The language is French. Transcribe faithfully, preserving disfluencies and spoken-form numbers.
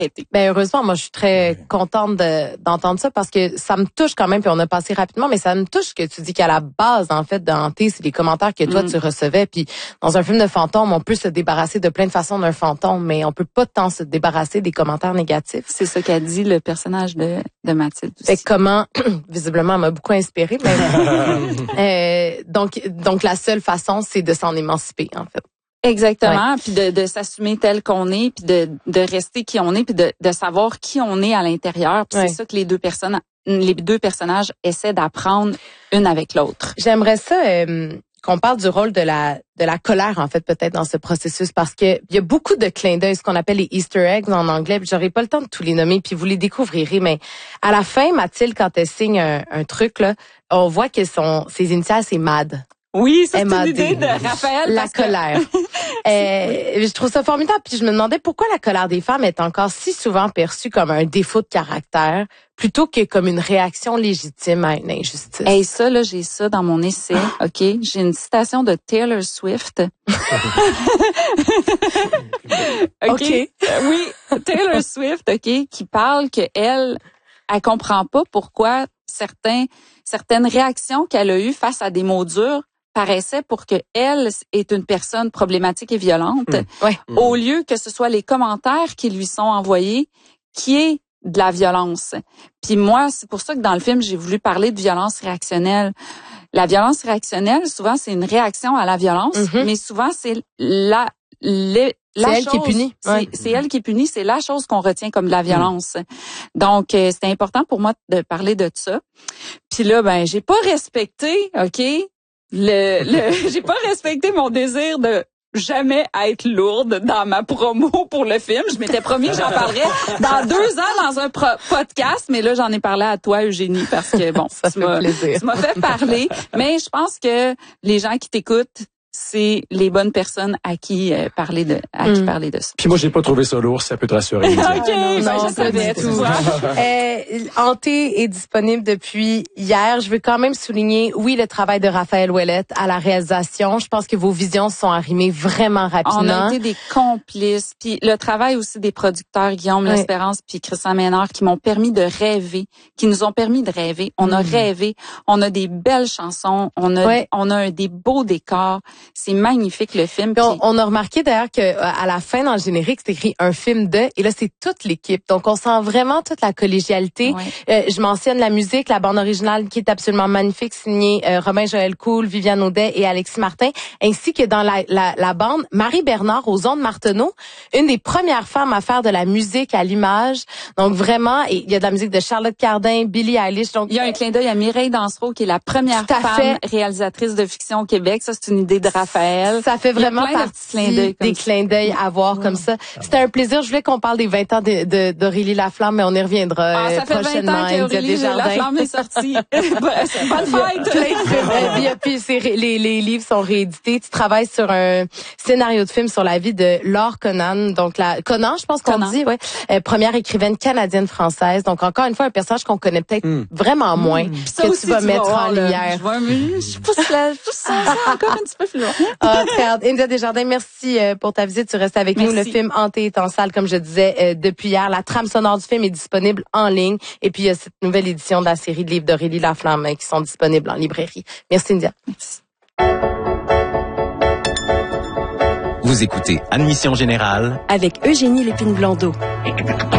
arrêter. Ben heureusement, moi je suis très contente de, d'entendre ça parce que ça me touche quand même, puis on a passé rapidement, mais ça me touche que tu dis qu'à la base, en fait, de Hanté, c'est les commentaires que toi, mm. tu recevais. Puis dans un film de fantôme, on peut se débarrasser de plein de façons d'un fantôme, mais on peut pas tant se débarrasser des commentaires négatifs. C'est ça qu'a dit le personnage de, de Mathilde aussi. Fait que comment, visiblement, elle m'a beaucoup inspirée. Mais, euh, donc, donc la seule façon, c'est de s'en émanciper, en fait. Exactement, ouais. Puis de, de s'assumer tel qu'on est, puis de, de rester qui on est, puis de, de savoir qui on est à l'intérieur. Puis ouais. C'est ça que les deux personnes, les deux personnages essaient d'apprendre une avec l'autre. J'aimerais ça euh, qu'on parle du rôle de la de la colère en fait peut-être dans ce processus parce que il y a beaucoup de clins d'œil, ce qu'on appelle les Easter eggs en anglais. Puis j'aurai pas le temps de tous les nommer, puis vous les découvrirez. Mais à la fin, Mathilde, quand elle signe un, un truc là, on voit que son ses initiales c'est M A D. Oui, c'est une idée de Raphaël. La colère. euh, je trouve ça formidable. Puis je me demandais pourquoi la colère des femmes est encore si souvent perçue comme un défaut de caractère plutôt que comme une réaction légitime à une injustice. Et hey, ça, là, j'ai ça dans mon essai. OK? J'ai une citation de Taylor Swift. OK? Okay. Oui, Taylor Swift, OK, qui parle que elle, elle comprend pas pourquoi certains, certaines réactions qu'elle a eues face à des mots durs paraissait pour que elle est une personne problématique et violente, mmh. Ouais. au lieu que ce soit les commentaires qui lui sont envoyés qui est de la violence. Puis moi, c'est pour ça que dans le film, j'ai voulu parler de violence réactionnelle. La violence réactionnelle, souvent, c'est une réaction à la violence, mmh. mais souvent, c'est la... Les, c'est la elle chose, qui est punie. Ouais. C'est, c'est elle qui est punie, c'est la chose qu'on retient comme de la violence. Mmh. Donc, euh, c'était important pour moi de parler de ça. Puis là, ben, j'ai pas respecté, OK, le, le j'ai pas respecté mon désir de jamais être lourde dans ma promo pour le film. Je m'étais promis que j'en parlerais dans deux ans dans un pro- podcast, mais là, j'en ai parlé à toi, Eugénie, parce que, bon, ça tu, fait m'as, plaisir. tu m'as fait parler. Mais je pense que les gens qui t'écoutent, c'est les bonnes personnes à qui euh, parler de à mm. qui parler de ça. Puis moi, j'ai pas trouvé ça lourd, ça peut te rassurer. OK, non, ben, non, je savais tout. euh, Hanté est disponible depuis hier. Je veux quand même souligner, oui, le travail de Raphaël Ouellette à la réalisation. Je pense que vos visions sont arrimées vraiment rapidement. On a été des complices. Puis le travail aussi des producteurs, Guillaume ouais. L'Espérance puis Christian Ménard, qui m'ont permis de rêver, qui nous ont permis de rêver. On mm. a rêvé. On a des belles chansons. On a, ouais. on a un, des beaux décors. C'est magnifique le film. On, on a remarqué d'ailleurs que à la fin dans le générique c'est écrit un film de et là c'est toute l'équipe. Donc on sent vraiment toute la collégialité. Ouais. Euh, je mentionne la musique, la bande originale qui est absolument magnifique, signée euh, Robin Joël Cool, Viviane Audet et Alexis Martin, ainsi que dans la, la, la bande Marie Bernard aux ondes Marteneau, une des premières femmes à faire de la musique à l'image. Donc vraiment, et il y a de la musique de Charlotte Cardin, Billie Eilish. Donc il y a un clin d'œil à Mireille Dansereau qui est la première femme fait. réalisatrice de fiction au Québec. Ça c'est une idée de Raphaël. Ça fait vraiment partie clin d'œil des clins d'œil à voir wow. comme ça. C'était un plaisir. Je voulais qu'on parle des vingt ans de, de, d'Aurélie Laflamme, mais on y reviendra ah, ça fait prochainement. vingt ans qu'Aurélie Laflamme est sortie. Bonne fête! Puis, puis les, les livres sont réédités. Tu travailles sur un scénario de film sur la vie de Laure Conan. Donc, la Conan, je pense qu'on Conan. dit, ouais, euh, première écrivaine canadienne-française. Donc, encore une fois, un personnage qu'on connaît peut-être mm. vraiment moins, mm. que tu vas tu mettre vas en lumière. Je pousse la, je pousse ça encore un petit peu plus loin. Ah, India Desjardins, merci pour ta visite. Tu restes avec merci. nous. Le film Hanté est en salle, comme je disais, euh, depuis hier. La trame sonore du film est disponible en ligne. Et puis, il y a cette nouvelle édition de la série de livres d'Aurélie Laflamme hein, qui sont disponibles en librairie. Merci, India. Merci. Vous écoutez Admission Générale avec Eugénie Lépine-Blondeau.